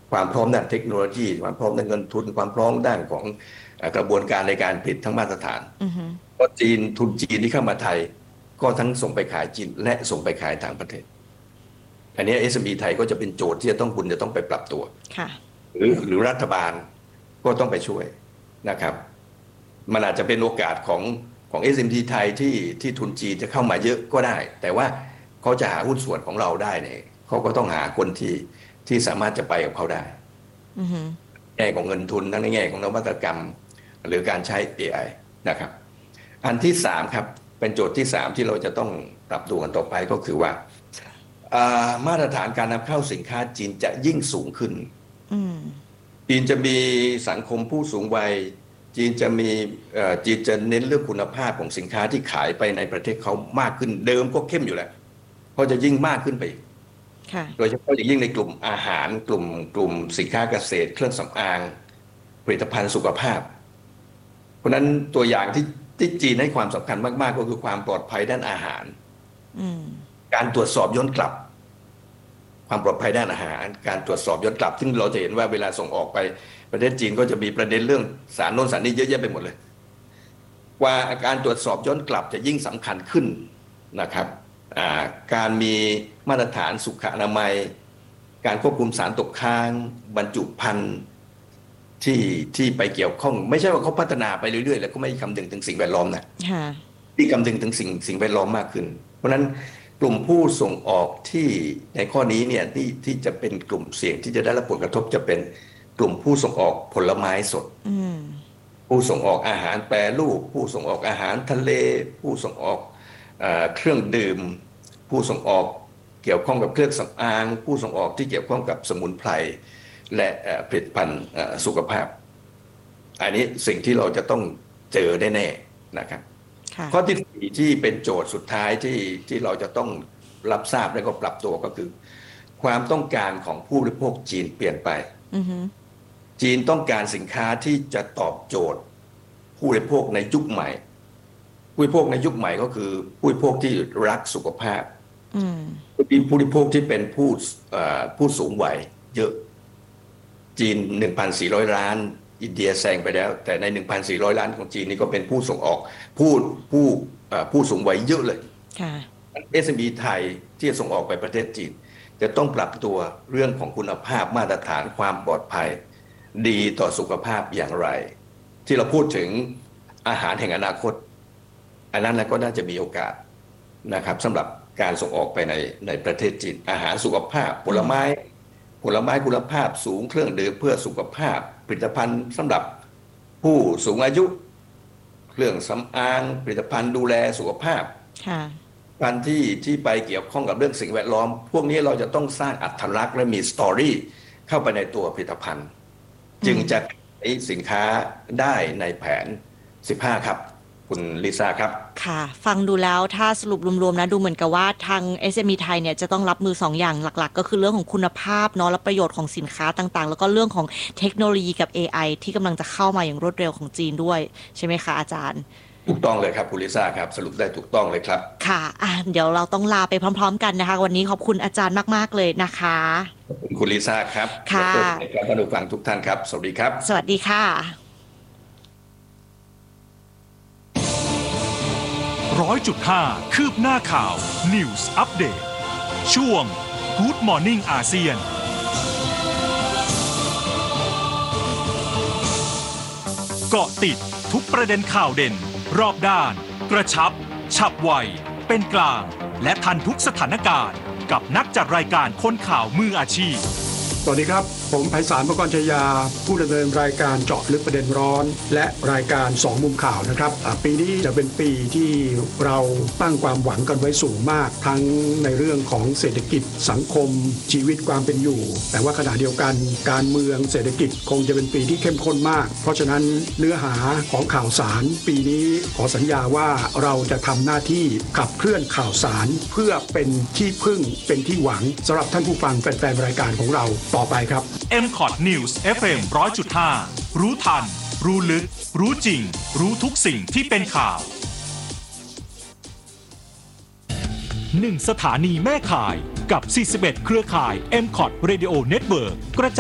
ความพร้อมด้านเทคโนโลยีความพร้อมด้านเงินทุนความพร้อมด้านของกระบวนการในการผลิตทั้งมาตรฐานเพราะทุนจีนที่เข้ามาไทยก็ทั้งส่งไปขายจีนและส่งไปขายต่างประเทศอันนี้ SME ไทยก็จะเป็นโจทย์ที่คุณจะต้องไปปรับตัวหรือรัฐบาลก็ต้องไปช่วยนะครับมันอาจจะเป็นโอกาสของ SME ไทยที่ทุนจีนจะเข้ามาเยอะก็ได้แต่ว่าเขาจะหาหุ้นส่วนของเราได้เนี่ยเขาก็ต้องหาคนที่สามารถจะไปกับเขาได้แง่ของเงินทุนทั้งในแง่ของนวัตกรรมหรือการใช้ AI นะครับอันที่3ครับเป็นโจทย์ที่3ที่เราจะต้องปรับตัวกันต่อไปก็คือว่ามาตรฐานการนำเข้าสินค้าจีนจะยิ่งสูงขึ้นจีนจะมีสังคมผู้สูงวัยจีนจะเน้นเรื่องคุณภาพของสินค้าที่ขายไปในประเทศเขามากขึ้นเดิมก็เข้มอยู่แล้วก็จะยิ่งมากขึ้นไปอีกโดยเฉพาะอย่างยิ่งในกลุ่มอาหารกลุ่มสินค้าเกษตรเครื่องสำอางผลิตภัณฑ์สุขภาพเพราะนั้นตัวอย่างที่จีนให้ความสำคัญมากๆก็คือความปลอดภัยด้านอาหารการตรวจสอบย้อนกลับความปลอดภัยด้านอาหารการตรวจสอบย้อนกลับซึ่งเราจะเห็นว่าเวลาส่งออกไปประเทศจีนก็จะมีประเด็นเรื่องสารโน่นสารนี้เยอะแยะไปหมดเลยว่าการตรวจสอบย้อนกลับจะยิ่งสำคัญขึ้นนะครับการมีมาตรฐานสุขอนามัยการควบคุมสารตกค้างบรรจุภัณฑ์ที่ไปเกี่ยวข้องไม่ใช่ว่าเขาพัฒนาไปเรื่อยๆแล้วก็ไม่คำนึงถึงสิ่งแวดล้อมนะที่คำนึงถึงสิ่งแวดล้อมมากขึ้นเพราะฉะนั้นกลุ่มผู้ส่งออกที่ในข้อนี้เนี่ยที่จะเป็นกลุ่มเสี่ยงที่จะได้รับผลกระทบจะเป็นกลุ่มผู้ส่งออกผลไม้สดผู้ส่งออกอาหารแปรรูปผู้ส่งออกอาหารทะเลผู้ส่งออกเครื่องดื่มผู้ส่งออกเกี่ยวข้องกับเครื่องสำอางผู้ส่งออกที่เกี่ยวข้องกับสมุนไพรและผลิตภัณฑ์สุขภาพอันนี้สิ่งที่เราจะต้องเจอแน่ๆนะครับข้อที่4ที่เป็นโจทย์สุดท้ายที่เราจะต้องรับทราบและก็ปรับตัวก็คือความต้องการของผู้บริโภคจีนเปลี่ยนไปจีนต้องการสินค้าที่จะตอบโจทย์ผู้บริโภคในยุคใหม่ผู้บริโภคในยุคใหม่ก็คือผู้บริโภคที่รักสุขภาพผู้บริโภคที่เป็นผู้สูงวัยเยอะจีน 1,400 ล้านอินเดียแซงไปแล้วแต่ใน 1,400 ล้านของจีนนี่ก็เป็นผู้ส่งออกผู้สูงวัยเยอะเลยSME ไทยที่จะส่งออกไปประเทศจีนจะต้องปรับตัวเรื่องของคุณภาพมาตรฐานความปลอดภัยดีต่อสุขภาพอย่างไรที่เราพูดถึงอาหารแห่งอนาคตอันนั้นแล้วก็น่าจะมีโอกาสนะครับสำหรับการส่งออกไปในประเทศจีนอาหารสุขภาพผลไม้คุณภาพสูงเครื่องดื่มเพื่อสุขภาพผลิตภัณฑ์สำหรับผู้สูงอายุเครื่องสำอางผลิตภัณฑ์ดูแลสุขภาพการที่ไปเกี่ยวข้องกับเรื่องสิ่งแวดล้อมพวกนี้เราจะต้องสร้างอรรถลักษณ์และมีสตอรี่เข้าไปในตัวผลิตภัณฑ์จึงจะขายสินค้าได้ในแผน15ครับคุณลิซ่าครับค่ะฟังดูแล้วถ้าสรุปรวมๆนะดูเหมือนกับว่าทาง SME ไทยเนี่ยจะต้องรับมือ2อย่างหลักๆก็คือเรื่องของคุณภาพเนาะและประโยชน์ของสินค้าต่างๆแล้วก็เรื่องของเทคโนโลยีกับ AI ที่กำลังจะเข้ามาอย่างรวดเร็วของจีนด้วยใช่ไหมคะอาจารย์ถูกต้องเลยครับคุณลิซ่าครับสรุปได้ถูกต้องเลยครับค่ะเดี๋ยวเราต้องลาไปพร้อมๆกันนะคะวันนี้ขอบคุณอาจารย์มากๆเลยนะคะขอบคุณคุณลิซ่าครับค่ะท่านผู้ฟังทุกท่านครับสวัสดีครับสวัสดีค่ะ 100.5 คืบหน้าข่าว News Update ช่วง Good Morning อาเซียนเกาะติดทุกประเด็นข่าวเด่นรอบด้านกระชับฉับไวเป็นกลางและทันทุกสถานการณ์กับนักจัดรายการคนข่าวมืออาชีพสวัสดีครับผมไพศาล มกรชยาผู้ดำเนินรายการเจาะลึกประเด็นร้อนและรายการ2มุมข่าวนะครับปีนี้จะเป็นปีที่เราตั้งความหวังกันไว้สูงมากทั้งในเรื่องของเศรษฐกิจสังคมชีวิตความเป็นอยู่แต่ว่าขณะเดียวกันการเมืองเศรษฐกิจคงจะเป็นปีที่เข้มข้นมากเพราะฉะนั้นเนื้อหาของข่าวสารปีนี้ขอสัญญาว่าเราจะทำหน้าที่ขับเคลื่อนข่าวสารเพื่อเป็นที่พึ่งเป็นที่หวังสำหรับท่านผู้ฟังแฟนๆรายการของเราต่อไปครับ MCOT News FM 100.5 รู้ทันรู้ลึกรู้จริงรู้ทุกสิ่งที่เป็นข่าว1 สถานีแม่ข่ายกับ41เครือข่าย MCOT Radio Network